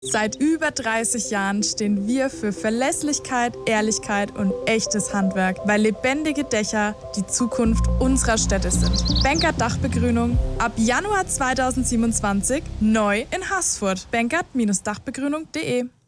Seit über 30 Jahren stehen wir für Verlässlichkeit, Ehrlichkeit und echtes Handwerk, weil lebendige Dächer die Zukunft unserer Städte sind. Benkert Dachbegrünung ab Januar 2027 neu in Haßfurt. benkert-dachbegrünung.de